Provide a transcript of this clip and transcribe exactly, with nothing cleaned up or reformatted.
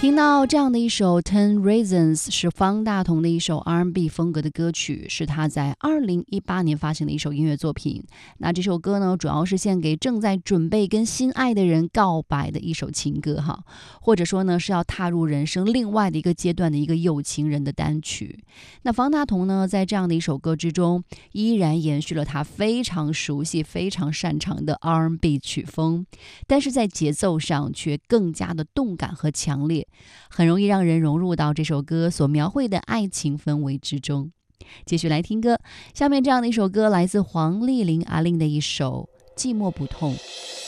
听到这样的一首 Ten Reasons 是方大同的一首 R and B 风格的歌曲，是他在二零一八年发行的一首音乐作品。那这首歌呢，主要是献给正在准备跟心爱的人告白的一首情歌哈，或者说呢是要踏入人生另外的一个阶段的一个有情人的单曲。那方大同呢，在这样的一首歌之中，依然延续了他非常熟悉、非常擅长的 R and B 曲风，但是在节奏上却更加的动感和强烈，很容易让人融入到这首歌所描绘的爱情氛围之中。继续来听歌，下面这样的一首歌来自黄丽玲阿令的一首《寂寞不痛》。